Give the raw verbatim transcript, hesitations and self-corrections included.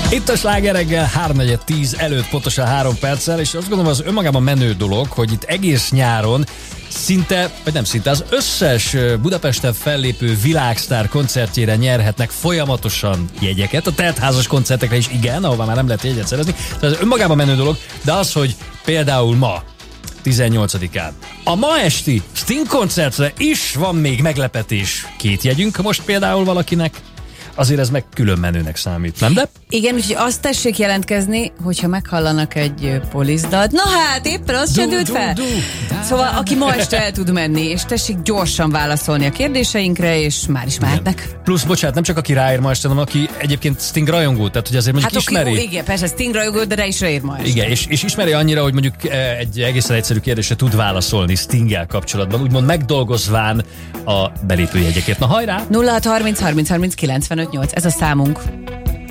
Itt a Sláger reggel háromnegyed tíz előtt pontosan három perccel, és azt gondolom az önmagában menő dolog, hogy itt egész nyáron szinte, vagy nem szinte, az összes Budapesten fellépő világsztár koncertjére nyerhetnek folyamatosan jegyeket. A teltházas koncertekre is igen, ahová már nem lehet jegyet szerezni. Tehát ez önmagában menő dolog, de az, hogy például ma, tizennyolcadikán, a ma esti Sting koncertre is van még meglepetés. Két jegyünk most például valakinek. Azért ez meg külön menőnek számít, nem de? Igen, úgyhogy azt tessék jelentkezni, hogyha meghallanak egy poliszdat. Na hát, éppen az sem dőlt fel. Du, du, szóval, aki ma este el tud menni, és tessék gyorsan válaszolni a kérdéseinkre, és már is mehetnek. Plusz, bocsánat, nem csak aki ráér ma este, hanem aki egyébként Sting rajongó, tehát hogy azért mondjuk hát ismeri. Ó, igen, persze, Sting rajongó, de rá is ráér ma este. Igen, és, és ismeri annyira, hogy mondjuk egy egészen egyszerű kérdésre tud válaszolni Stinggel kapcsolatban, úgymond megdolgozván a belépőjegyekért. Na hajrá! nulla hat harminc harminc harminc kilencvenöt nyolc, ez a számunk.